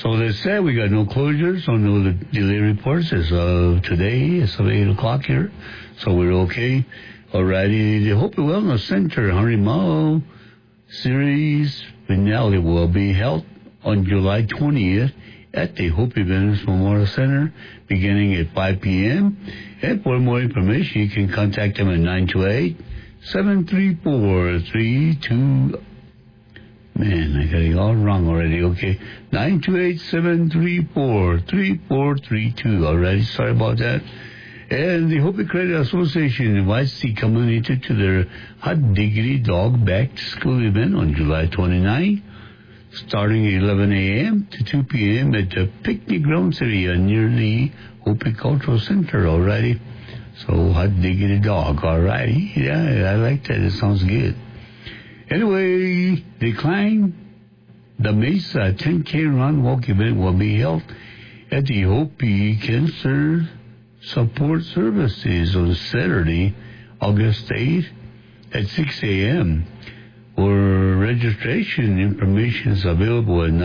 So they said we got no closures or no delay reports as of today. It's 8 o'clock here, so we're okay. Alrighty, the Hopi Wellness Center 100 Mile Series finale will be held on July 20th at the Hopi Veterans Memorial Center beginning at 5 p.m. And for more information, you can contact them at 928-734-32... Man, I got it all wrong already. Okay, 928-734-3432. Already, sorry about that. And the Hopi Credit Association invites the community to their Hot Diggity Dog Back to School event on July 29th, starting at 11 a.m. to 2 p.m. at the picnic grounds area near the Hopi Cultural Center. Alrighty, so Hot Diggity Dog. Alrighty, yeah, I like that. It sounds good. Anyway, the Mesa 10K Run Walk event will be held at the Hopi Cancer Support Services on Saturday, August 8th at 6 a.m. For registration, information is available at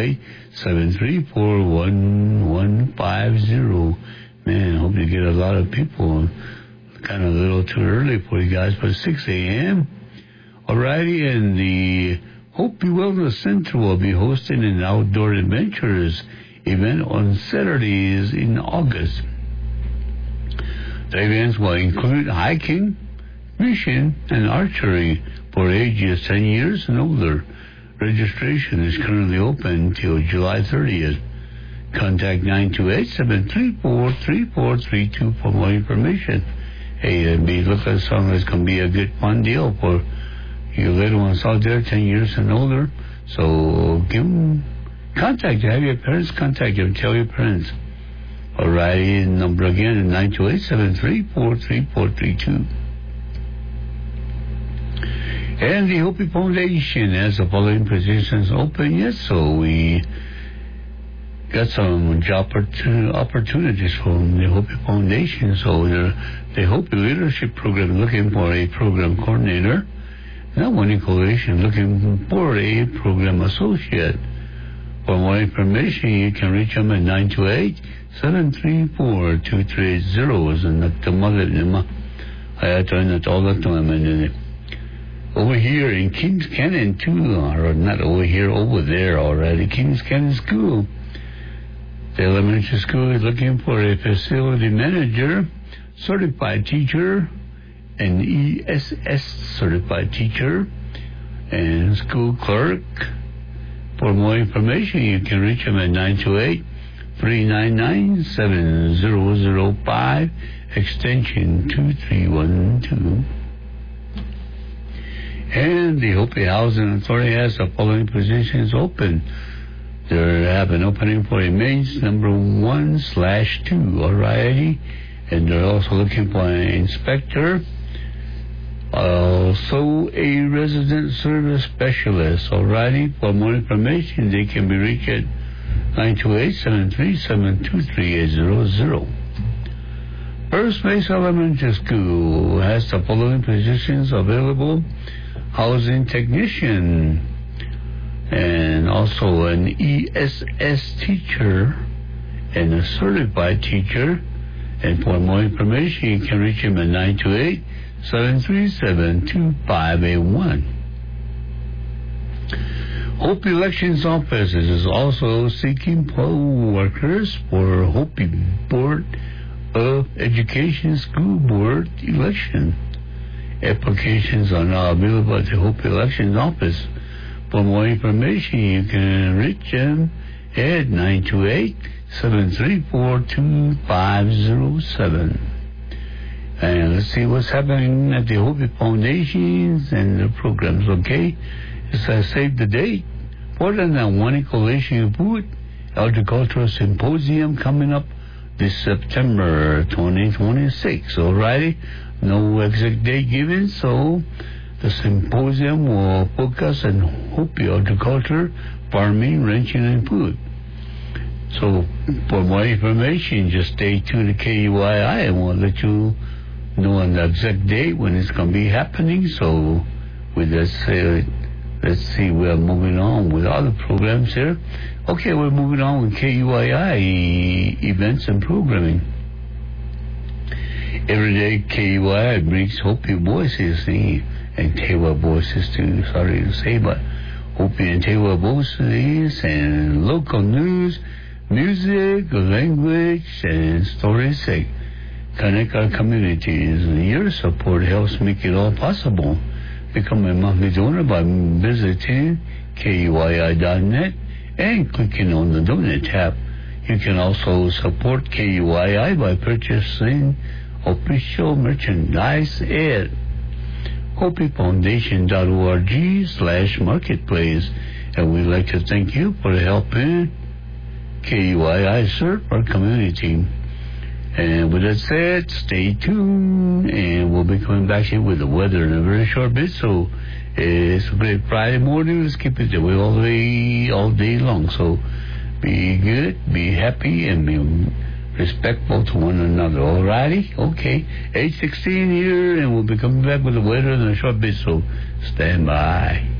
928-734-1150. Man, I hope you get a lot of people. Kind of a little too early for you guys, but 6 a.m. Alrighty, and the Hopi Wellness Center will be hosting an outdoor adventures event on Saturdays in August. The events will include hiking, fishing, and archery for ages 10 years and older. Registration is currently open until July 30th. Contact 928-734-3432 for more information. Hey, look at something that's going to be a good fun deal for you little ones out there, 10 years and older. So give them contact. Have your parents contact them. Tell your parents. Alrighty, number again is 928-734-3432. And the Hopi Foundation has the following positions open yet, so we got some job opportunities from the Hopi Foundation. So the Hopi Leadership Program looking for a program coordinator. That one coalition looking for a program associate. For more information, you can reach them at 928-734-2330. Over here in Kings Canyon, too, or not over here, over there already, Kings Canyon School. The elementary school is looking for a facility manager, certified teacher, an ESS certified teacher, and school clerk. For more information, you can reach them at 928-399-7005, extension 2312. And the Hopi Housing Authority has the following positions open. They have an opening for a maid's number 1/2, alrighty, and they're also looking for an inspector. Also, a resident service specialist. Alrighty, for more information, they can be reached at 928-737-23800. First Mesa Elementary School has the following positions available: housing technician, and also an ESS teacher, and a certified teacher. And for more information, you can reach him at 928-737-2581. Hopi Elections Office is also seeking poll workers for Hopi Board of Education School Board election. Applications are now available at the Hopi Elections Office. For more information, you can reach them at 928-734-2507. And let's see what's happening at the Hopi Foundations and the programs, okay? As I save the date for the Nawani Coalition Food Agricultural Symposium coming up this September 2026, alrighty? No exact date given, so the symposium will focus on Hopi agriculture, farming, ranching, and food. So for more information, just stay tuned to KUII, and we'll let you know on the exact date when it's going to be happening. So with that said, Let's see, we're moving on with other programs here. Okay, we're moving on with KUII events and programming. Every day, KUII brings Hopi voices, and Tewa voices too, sorry to say, but Hopi and Tewa voices and local news, music, language, and stories that connect our communities. Your support helps make it all possible. Become a monthly donor by visiting KUII.net and clicking on the Donate tab. You can also support KUII by purchasing official merchandise at HopiFoundation.org/marketplace. And we'd like to thank you for helping KUII serve our community. And with that said, stay tuned, and we'll be coming back here with the weather in a very short bit. So it's a great Friday morning. Let's keep it that way all day long. So be good, be happy, and be respectful to one another. Alrighty? Okay. 8:16 here, and we'll be coming back with the weather in a short bit. So stand by.